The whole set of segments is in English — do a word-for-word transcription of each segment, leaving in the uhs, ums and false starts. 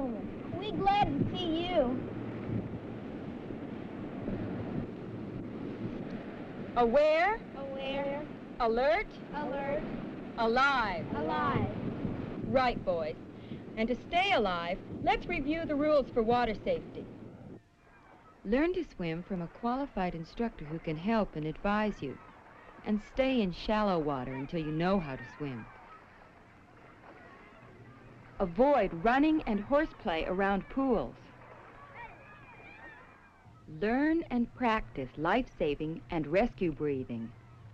Oh, we glad to see you. Aware? Aware. Alert? Alert. Alive. Alive. Right, boys. And to stay alive, let's review the rules for water safety. Learn to swim from a qualified instructor who can help and advise you. And stay in shallow water until you know how to swim. Avoid running and horseplay around pools. Learn and practice life-saving and rescue breathing.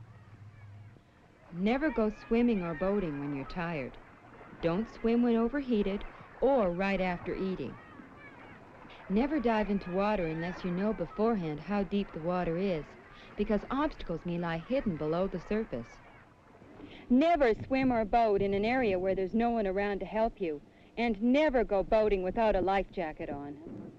Never go swimming or boating when you're tired. Don't swim when overheated or right after eating. Never dive into water unless you know beforehand how deep the water is, because obstacles may lie hidden below the surface. Never swim or boat in an area where there's no one around to help you, and never go boating without a life jacket on.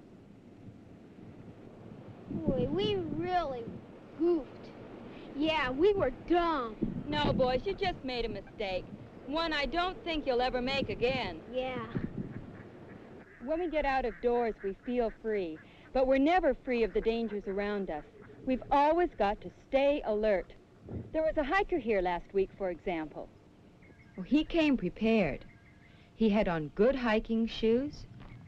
Boy, we really goofed. Yeah, we were dumb. No, boys, you just made a mistake. One I don't think you'll ever make again. Yeah. When we get out of doors, we feel free, but we're never free of the dangers around us. We've always got to stay alert. There was a hiker here last week, for example. Well, he came prepared. He had on good hiking shoes.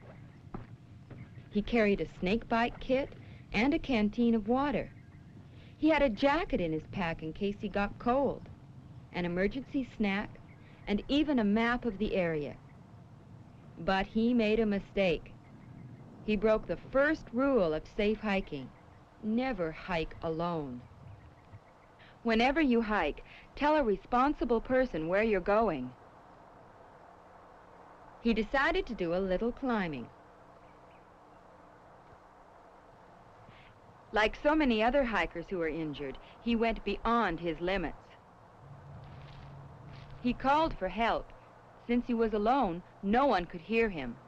He carried a snake bite kit and a canteen of water. He had a jacket in his pack in case he got cold, an emergency snack, and even a map of the area. But he made a mistake. He broke the first rule of safe hiking. Never hike alone. Whenever you hike, tell a responsible person where you're going. He decided to do a little climbing. Like so many other hikers who were injured, he went beyond his limits. He called for help. Since he was alone, no one could hear him.